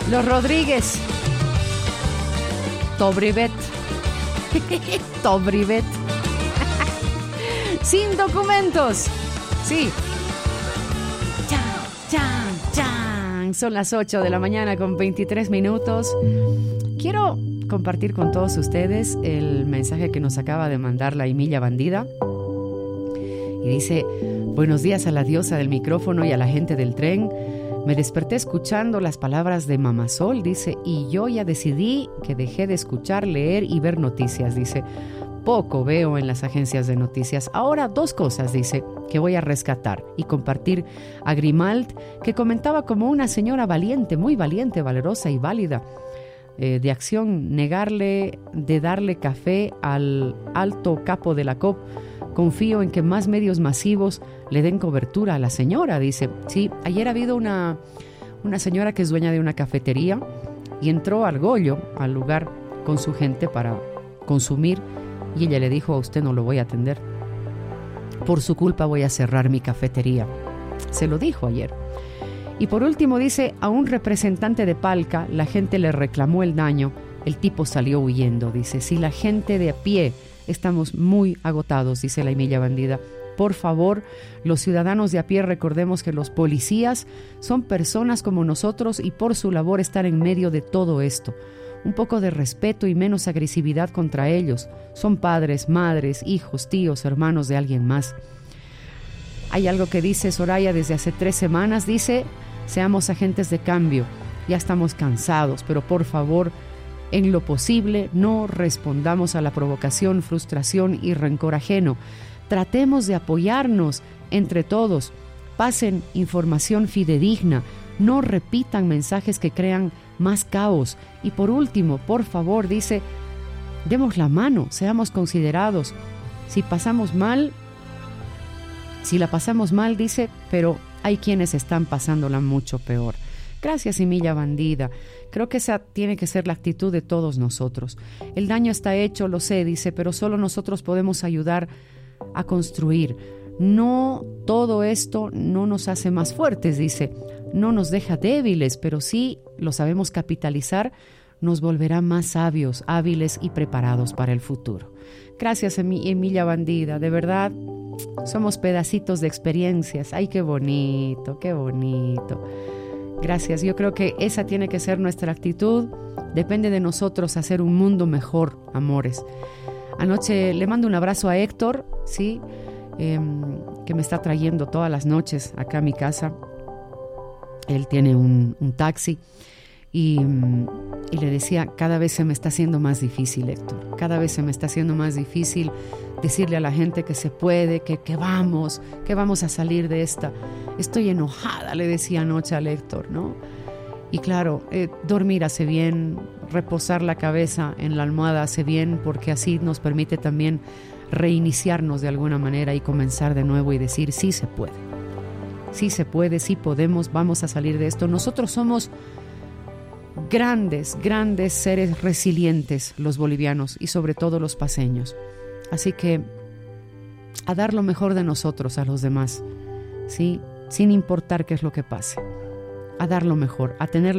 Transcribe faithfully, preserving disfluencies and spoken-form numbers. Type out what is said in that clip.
Los Rodríguez. Tobrivet. Tobrivet. Sin documentos. Sí. Chan, chan, chan. Son las ocho de la mañana con veintitrés minutos. Quiero compartir con todos ustedes el mensaje que nos acaba de mandar la Emilia Bandida. Y dice: buenos días a la diosa del micrófono y a la gente del tren. Me desperté escuchando las palabras de Mamá Sol, dice, y yo ya decidí que dejé de escuchar, leer y ver noticias, dice. Poco veo en las agencias de noticias. Ahora dos cosas, dice, que voy a rescatar y compartir a Grimald, que comentaba como una señora valiente, muy valiente, valerosa y válida, eh, de acción, negarle de darle café al alto capo de la C O P. Confío en que más medios masivos le den cobertura a la señora, dice. Sí, ayer ha habido una, una señora que es dueña de una cafetería y entró al Goyo, al lugar, con su gente para consumir, y ella le dijo: a usted no lo voy a atender. Por su culpa voy a cerrar mi cafetería. Se lo dijo ayer. Y por último dice, a un representante de Palca, la gente le reclamó el daño, el tipo salió huyendo, dice. Si la gente de a pie... Estamos muy agotados, dice la Emilia Bandida. Por favor, los ciudadanos de a pie recordemos que los policías son personas como nosotros y por su labor están en medio de todo esto. Un poco de respeto y menos agresividad contra ellos. Son padres, madres, hijos, tíos, hermanos de alguien más. Hay algo que dice Soraya desde hace tres semanas. Dice, seamos agentes de cambio. Ya estamos cansados, pero por favor, en lo posible, no respondamos a la provocación, frustración y rencor ajeno. Tratemos de apoyarnos entre todos. Pasen información fidedigna. No repitan mensajes que crean más caos. Y por último, por favor, dice, demos la mano, seamos considerados. Si pasamos mal, si la pasamos mal, dice, pero hay quienes están pasándola mucho peor. Gracias, Emilia Bandida. Creo que esa tiene que ser la actitud de todos nosotros. El daño está hecho, lo sé, dice, pero solo nosotros podemos ayudar a construir. No, todo esto no nos hace más fuertes, dice. No nos deja débiles, pero sí lo sabemos capitalizar, nos volverá más sabios, hábiles y preparados para el futuro. Gracias, Emilia Bandida. De verdad, somos pedacitos de experiencias. Ay, qué bonito, qué bonito. Gracias, yo creo que esa tiene que ser nuestra actitud. Depende de nosotros hacer un mundo mejor, amores. Anoche le mando un abrazo a Héctor, ¿sí? Eh, que me está trayendo todas las noches acá a mi casa. Él tiene un, un taxi y, y le decía, cada vez se me está haciendo más difícil, Héctor. Cada vez se me está haciendo más difícil decirle a la gente que se puede, que, que vamos, que vamos a salir de esta. Estoy enojada, le decía anoche al Héctor, ¿no? Y claro, eh, dormir hace bien, reposar la cabeza en la almohada hace bien, porque así nos permite también reiniciarnos de alguna manera y comenzar de nuevo y decir, sí se puede. Sí se puede, sí podemos, vamos a salir de esto. Nosotros somos grandes, grandes seres resilientes, los bolivianos y sobre todo los paceños. Así que a dar lo mejor de nosotros a los demás, ¿sí? Sin importar qué es lo que pase. A dar lo mejor, a tener la